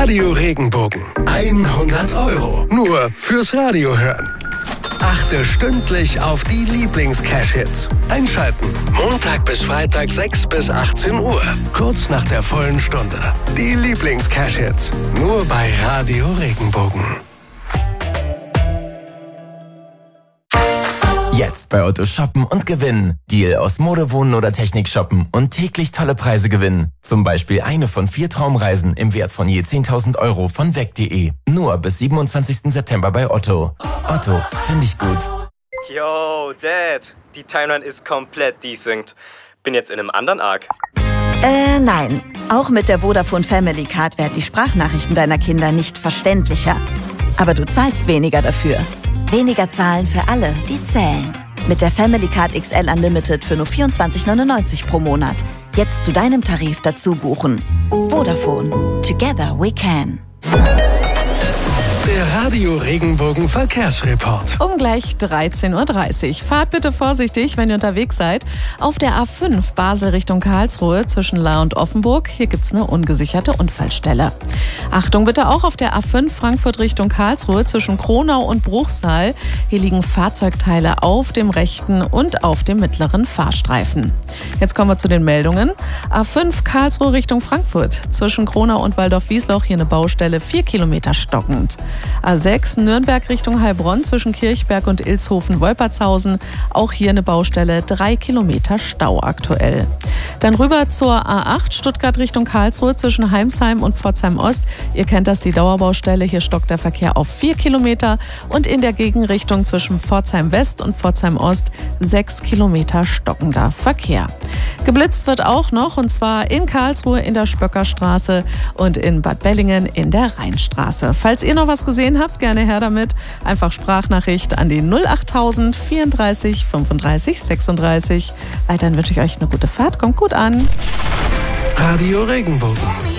Radio Regenbogen. 100 € nur fürs Radio hören. Achte stündlich auf die Lieblings-Cash-Hits. Einschalten. Montag bis Freitag 6 bis 18 Uhr. Kurz nach der vollen Stunde. Die Lieblings-Cash-Hits. Nur bei Radio Regenbogen. Jetzt bei Otto shoppen und gewinnen. Deal aus Mode, Wohnen oder Technik shoppen und täglich tolle Preise gewinnen. Zum Beispiel eine von 4 Traumreisen im Wert von je 10.000 € von weg.de. Nur bis 27. September bei Otto. Otto, finde ich gut. Yo, Dad, die Timeline ist komplett desynced. Bin jetzt in einem anderen Arc. Nein. Auch mit der Vodafone Family Card werden die Sprachnachrichten deiner Kinder nicht verständlicher. Aber du zahlst weniger dafür. Weniger zahlen für alle, die zählen. Mit der Family Card XL Unlimited für nur 24,99 € pro Monat. Jetzt zu deinem Tarif dazu buchen. Vodafone. Together we can. Der Radio Regenbogen Verkehrsreport. Um gleich 13:30 Uhr. Fahrt bitte vorsichtig, wenn ihr unterwegs seid. Auf der A5 Basel Richtung Karlsruhe zwischen Lahr und Offenburg. Hier gibt's eine ungesicherte Unfallstelle. Achtung bitte auch auf der A5 Frankfurt Richtung Karlsruhe zwischen Kronau und Bruchsal. Hier liegen Fahrzeugteile auf dem rechten und auf dem mittleren Fahrstreifen. Jetzt kommen wir zu den Meldungen. A5 Karlsruhe Richtung Frankfurt zwischen Kronau und Waldorf-Wiesloch. Hier eine Baustelle, 4 Kilometer stockend. A6 Nürnberg Richtung Heilbronn zwischen Kirchberg und Ilshofen-Wolpertshausen. Auch hier eine Baustelle, 3 Kilometer Stau aktuell. Dann rüber zur A8 Stuttgart Richtung Karlsruhe zwischen Heimsheim und Pforzheim-Ost. Ihr kennt das, die Dauerbaustelle. Hier stockt der Verkehr auf 4 Kilometer. Und in der Gegenrichtung zwischen Pforzheim-West und Pforzheim-Ost 6 Kilometer stockender Verkehr. Geblitzt wird auch noch, und zwar in Karlsruhe in der Spöckerstraße und in Bad Bellingen in der Rheinstraße. Falls ihr noch was gesehen habt, gerne her damit. Einfach Sprachnachricht an die 08000 34 35 36. Weiterhin wünsche ich euch eine gute Fahrt. Kommt gut an. Radio Regenbogen.